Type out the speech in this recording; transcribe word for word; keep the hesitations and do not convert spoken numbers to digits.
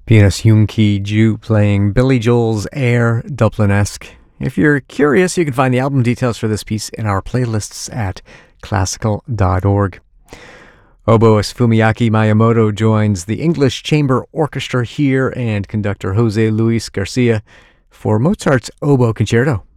Pianist Yoon-Ki Ju playing Billy Joel's Air, Dublin-esque. If you're curious, you can find the album details for this piece in our playlists at classical dot org. Oboist Fumiaki Miyamoto joins the English Chamber Orchestra here and conductor Jose Luis Garcia for Mozart's Oboe Concerto.